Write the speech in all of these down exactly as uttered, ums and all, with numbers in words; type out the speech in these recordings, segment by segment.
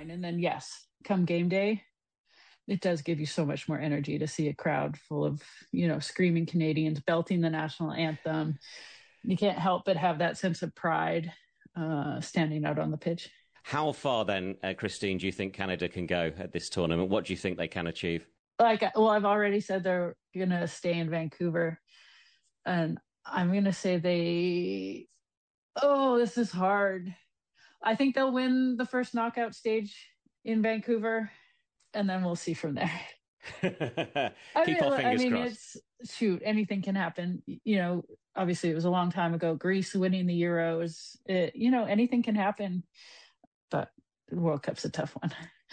fine. And then, yes, come game day, it does give you so much more energy to see a crowd full of, you know, screaming Canadians belting the national anthem. You can't help but have that sense of pride uh, standing out on the pitch. How far then, uh, Christine, do you think Canada can go at this tournament? What do you think they can achieve? Like, well, I've already said they're going to stay in Vancouver. And I'm going to say they, oh, this is hard. I think they'll win the first knockout stage in Vancouver, and then we'll see from there. Keep I mean, our fingers I mean, crossed. It's, shoot, anything can happen. You know, obviously it was a long time ago. Greece winning the Euros, it, you know, anything can happen. But the World Cup's a tough one.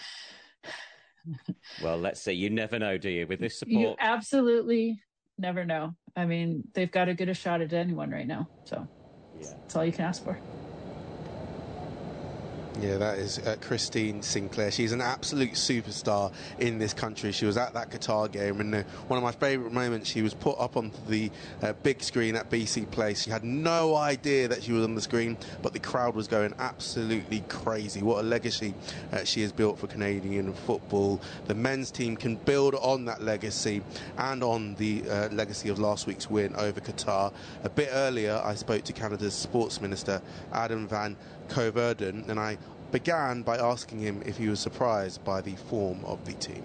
Well, let's see. You never know, do you? With this support, you absolutely never know. I mean, they've got as good a shot at anyone right now. So yeah. That's all you can ask for. Yeah, that is uh, Christine Sinclair. She's an absolute superstar in this country. She was at that Qatar game, and uh, one of my favourite moments, she was put up onto the uh, big screen at B C Place. She had no idea that she was on the screen, but the crowd was going absolutely crazy. What a legacy uh, she has built for Canadian football. The men's team can build on that legacy and on the uh, legacy of last week's win over Qatar. A bit earlier, I spoke to Canada's sports minister, Adam Van Koeverden, and I began by asking him if he was surprised by the form of the team.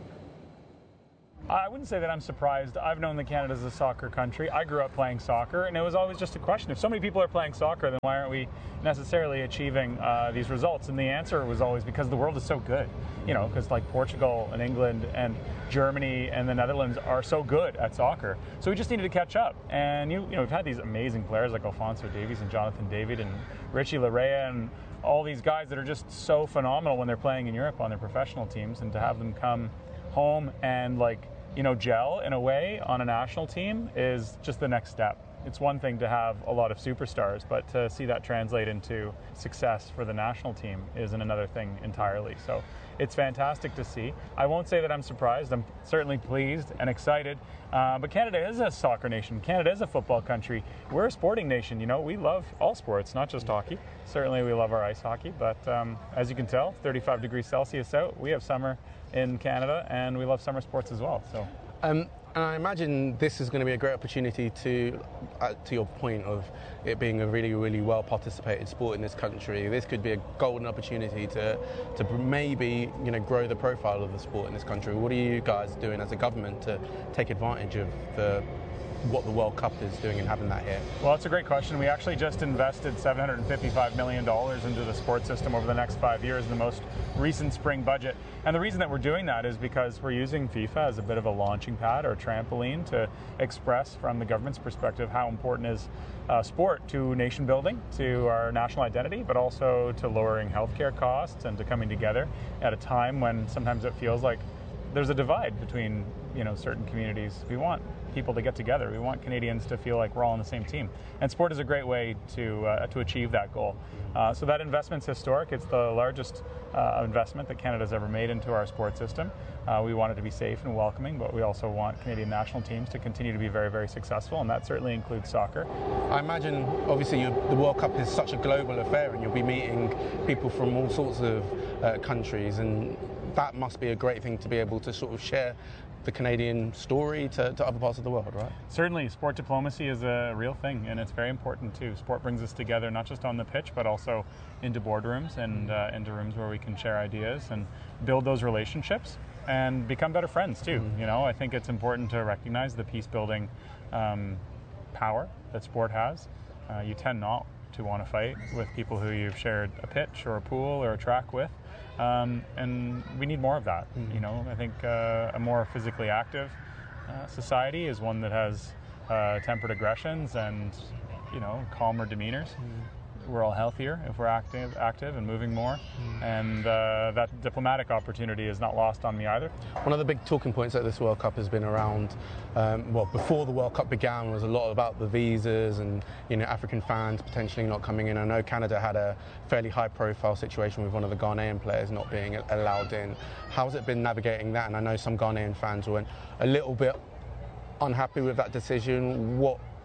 I wouldn't say that I'm surprised. I've known that Canada's a soccer country. I grew up playing soccer, and it was always just a question. If so many people are playing soccer, then why aren't we necessarily achieving uh, these results? And the answer was always because the world is so good. You know, because like Portugal and England and Germany and the Netherlands are so good at soccer. So we just needed to catch up. And, you, you know, we've had these amazing players like Alphonso Davies and Jonathan David and Richie Laryea and all these guys that are just so phenomenal when they're playing in Europe on their professional teams, and to have them come home and, like, you know, gel in a way on a national team is just the next step. It's one thing to have a lot of superstars, but to see that translate into success for the national team is another thing entirely. So it's fantastic to see. I won't say that I'm surprised. I'm certainly pleased and excited. Uh, but Canada is a soccer nation. Canada is a football country. We're a sporting nation. You know, we love all sports, not just hockey. Certainly we love our ice hockey. But um, as you can tell, thirty-five degrees Celsius out. We have summer in Canada, and we love summer sports as well. So. Um, and I imagine this is going to be a great opportunity to, uh, to your point of it being a really, really well participated sport in this country. This could be a golden opportunity to, to maybe, you know, grow the profile of the sport in this country. What are you guys doing as a government to take advantage of the what the World Cup is doing and having that here? Well, it's a great question. We actually just invested seven hundred fifty-five million dollars into the sports system over the next five years in the most recent spring budget. And the reason that we're doing that is because we're using FIFA as a bit of a launching pad or trampoline to express from the government's perspective how important is uh, sport to nation building, to our national identity, but also to lowering healthcare costs and to coming together at a time when sometimes it feels like there's a divide between, you know, certain communities. We want people to get together. We want Canadians to feel like we're all on the same team. And sport is a great way to uh, to achieve that goal. Uh, so that investment's historic. It's the largest uh, investment that Canada's ever made into our sports system. Uh, we want it to be safe and welcoming, but we also want Canadian national teams to continue to be very, very successful, and that certainly includes soccer. I imagine, obviously, you, the World Cup is such a global affair, and you'll be meeting people from all sorts of uh, countries, and that must be a great thing to be able to sort of share the Canadian story to, to other parts of the world, right? Certainly, sport diplomacy is a real thing, and it's very important too. Sport brings us together not just on the pitch, but also into boardrooms and uh, into rooms where we can share ideas and build those relationships and become better friends too. Mm-hmm. You know, I think it's important to recognize the peace-building um, power that sport has. Uh, you tend not to want to fight with people who you've shared a pitch or a pool or a track with. Um, and we need more of that. Mm-hmm. You know, I think uh, a more physically active uh, society is one that has uh, tempered aggressions and, you know, calmer demeanors. Mm-hmm. We're all healthier if we're active, active and moving more, mm. and uh, that diplomatic opportunity is not lost on me either. One of the big talking points at this World Cup has been around, um, well, before the World Cup began, was a lot about the visas and, you know, African fans potentially not coming in. I know Canada had a fairly high-profile situation with one of the Ghanaian players not being allowed in. How's it been navigating that? And I know some Ghanaian fans were a little bit unhappy with that decision. What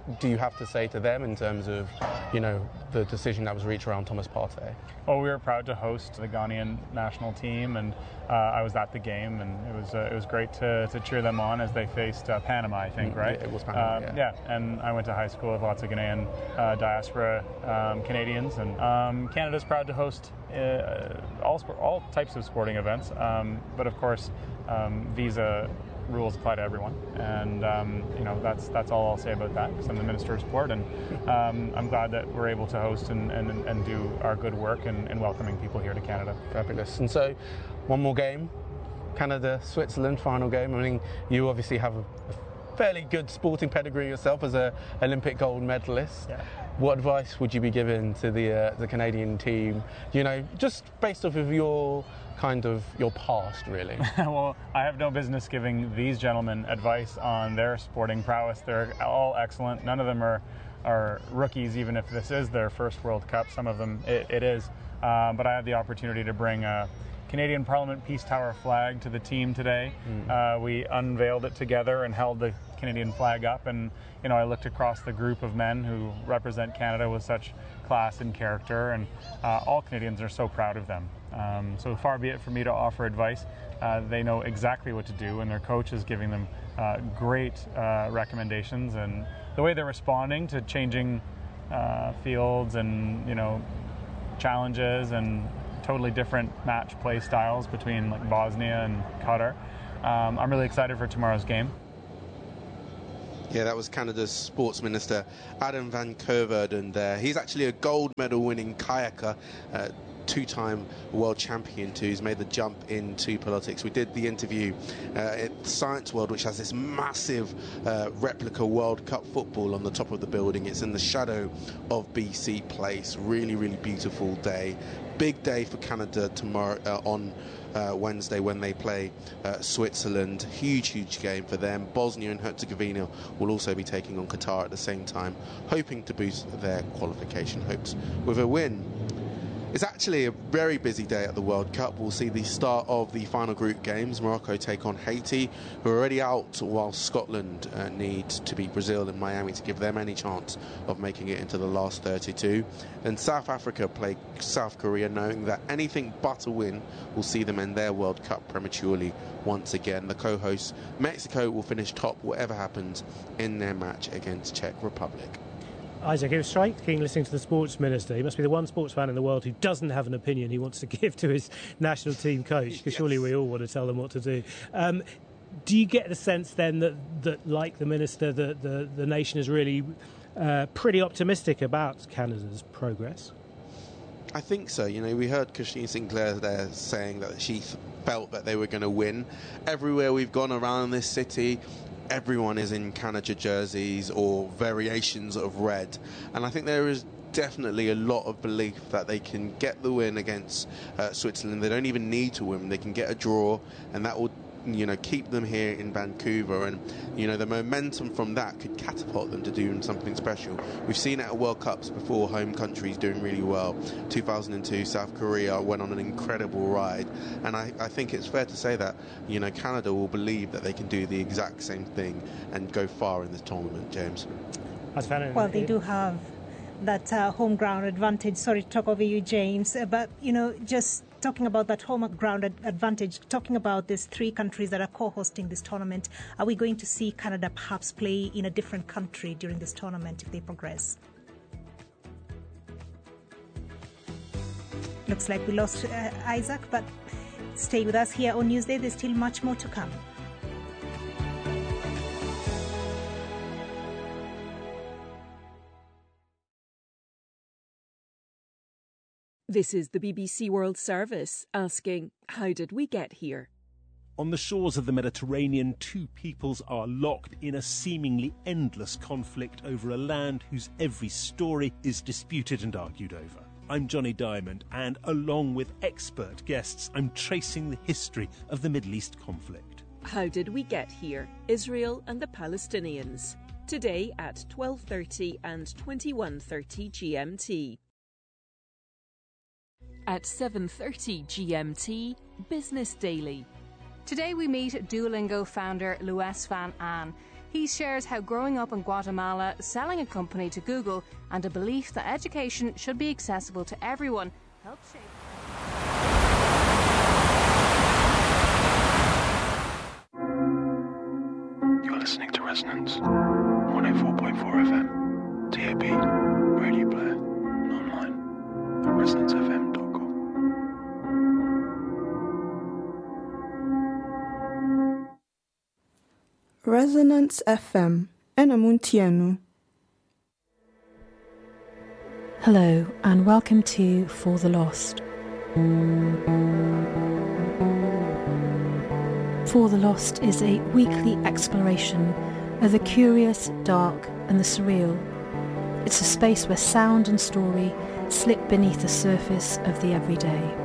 do you have to say to them in terms of, you know, the decision that was reached around Thomas Partey? Well, we were proud to host the Ghanaian national team, and uh, I was at the game, and it was uh, it was great to, to cheer them on as they faced uh, Panama, I think, right? Yeah, it was Panama, um, yeah. yeah. And I went to high school with lots of Ghanaian uh, diaspora um, Canadians, and um, Canada's proud to host uh, all sport, all types of sporting events, um, but of course, um, visa rules apply to everyone, and um, you know that's that's all I'll say about that, because I'm the Minister of Sport, and um, I'm glad that we're able to host and, and, and do our good work in, in welcoming people here to Canada. Fabulous. And so, one more game, Canada Switzerland final game. I mean, you obviously have a, a fairly good sporting pedigree yourself as a Olympic gold medalist. Yeah. What advice would you be giving to the uh, the Canadian team? You know, just based off of your kind of your past, really. Well, I have no business giving these gentlemen advice on their sporting prowess. They're all excellent. None of them are are rookies, even if this is their first World Cup. Some of them it, it is. Uh, but I had the opportunity to bring a Canadian Parliament Peace Tower flag to the team today. Mm. Uh, we unveiled it together and held the Canadian flag up, and you know I looked across the group of men who represent Canada with such class and character, and uh, all Canadians are so proud of them. Um, so far be it for me to offer advice. Uh, they know exactly what to do, and their coach is giving them uh, great uh, recommendations, and the way they're responding to changing uh, fields and you know challenges and totally different match play styles between like Bosnia and Qatar. Um, I'm really excited for tomorrow's game. Yeah, that was Canada's Sports Minister, Adam van Koeverden there. He's actually a gold medal winning kayaker, uh, two-time world champion too, who's made the jump into politics. We did the interview uh, at Science World, which has this massive uh, replica World Cup football on the top of the building. It's in the shadow of B C Place. Really, really beautiful day. Big day for Canada tomorrow uh, on uh, Wednesday when they play uh, Switzerland. Huge, huge game for them. Bosnia and Herzegovina will also be taking on Qatar at the same time, hoping to boost their qualification hopes with a win. It's actually a very busy day at the World Cup. We'll see the start of the final group games. Morocco take on Haiti, who are already out, while Scotland uh, need to beat Brazil in Miami to give them any chance of making it into the last thirty-two. And South Africa play South Korea, knowing that anything but a win will see them end their World Cup prematurely once again. The co-hosts, Mexico, will finish top whatever happens in their match against Czech Republic. Isaac, it was striking listening to the sports minister. He must be the one sports fan in the world who doesn't have an opinion he wants to give to his national team coach, because yes. Surely we all want to tell them what to do. Um, do you get the sense then that, that like the minister, the, the, the nation is really uh, pretty optimistic about Canada's progress? I think so. You know, we heard Christine Sinclair there saying that she felt that they were going to win. Everywhere we've gone around this city, everyone is in Canada jerseys or variations of red, and I think there is definitely a lot of belief that they can get the win against uh, Switzerland. They don't even need to win, they can get a draw, and that will, you know, keep them here in Vancouver, and you know the momentum from that could catapult them to doing something special. We've seen it at World Cups before, home countries doing really well. two thousand two, South Korea went on an incredible ride, and I, I think it's fair to say that you know Canada will believe that they can do the exact same thing and go far in this tournament. James. Well, they do have that uh, home ground advantage. Sorry to talk over you, James, uh, but you know just talking about that home ground advantage, talking about these three countries that are co-hosting this tournament, are we going to see Canada perhaps play in a different country during this tournament if they progress? Looks like we lost uh, Isaac, but stay with us here on Newsday. There's still much more to come. This is the B B C World Service asking, how did we get here? On the shores of the Mediterranean, two peoples are locked in a seemingly endless conflict over a land whose every story is disputed and argued over. I'm Johnny Diamond, and along with expert guests, I'm tracing the history of the Middle East conflict. How did we get here? Israel and the Palestinians. Today at twelve thirty and twenty-one thirty G M T. At seven thirty G M T, Business Daily. Today we meet Duolingo founder Louis van Aan. He shares how growing up in Guatemala, selling a company to Google, and a belief that education should be accessible to everyone helped shape. You're listening to Resonance, one oh four point four F M, D A B, Radio Player, and online at resonance f m dot com. Resonance F M, Enamuntianu. Hello, and welcome to For the Lost. For the Lost is a weekly exploration of the curious, dark, and the surreal. It's a space where sound and story slip beneath the surface of the everyday.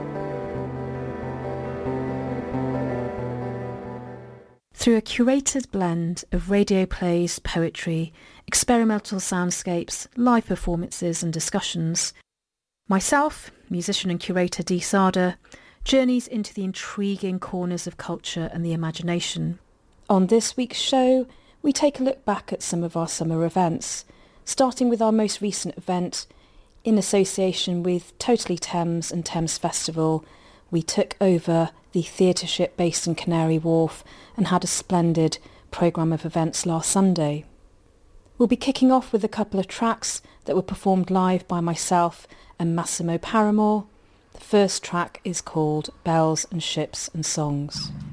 Through a curated blend of radio plays, poetry, experimental soundscapes, live performances and discussions, myself, musician and curator Dee Sada, journeys into the intriguing corners of culture and the imagination. On this week's show, we take a look back at some of our summer events, starting with our most recent event. In association with Totally Thames and Thames Festival, we took over the theatre ship based in Canary Wharf and had a splendid programme of events last Sunday. We'll be kicking off with a couple of tracks that were performed live by myself and Massimo Paramore. The first track is called Bells and Ships and Songs.